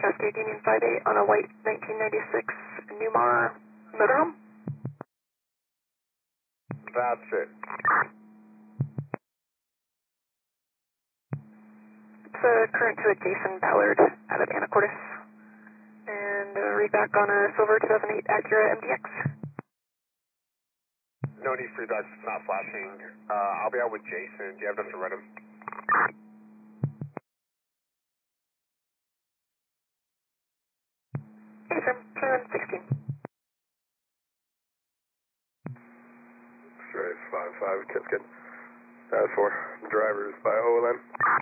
Cascade Union 58 on a white 1996 Newmar motorhome. That's it. It's a current to a Jason Ballard out of Anacortes. And read back on a silver 2008 Acura MDX. No need for that, it's not flashing. I'll be out with Jason. Do you have enough to run him? Hey, sir. 16. Straight 5-5, Kipkin. That's 4. Drivers by OLN.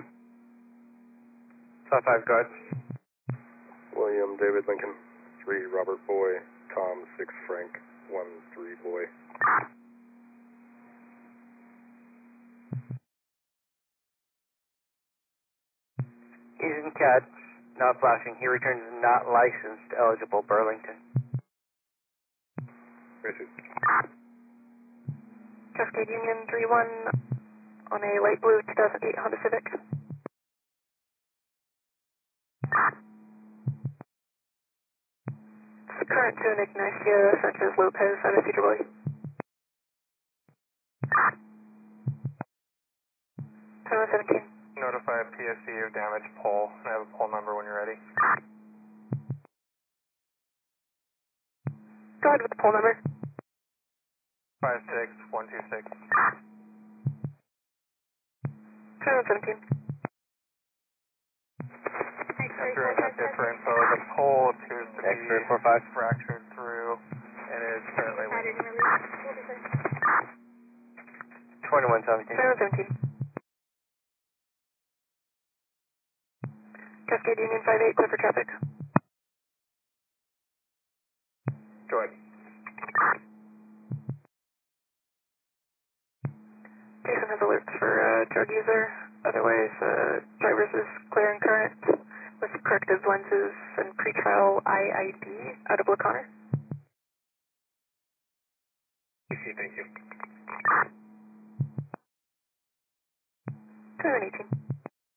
5-5, go ahead. William David Lincoln. 3 Robert Boy. Tom 6 Frank. 1 3 Boy. He's in CAD, not flashing. He returns not licensed, eligible, Burlington. Message. Cascade Union 31 on a light blue 2008 Honda Civic. It's current to an Ignacio Sanchez Lopez out of Cedar Boy. 17. Notify PSC of damaged pole. I have a pole number when you're ready. Go ahead with the pole number. 56126. 17. After adjusted for info, the pole appears to be X-ray 45. fractured through and is currently 2117. 17. Cascade Union 58, clear for traffic. Go ahead. Jason has alerts for drug user. Otherwise, drivers is clear and current with corrective lenses and pretrial IID out of O'Connor. Thank you. 218.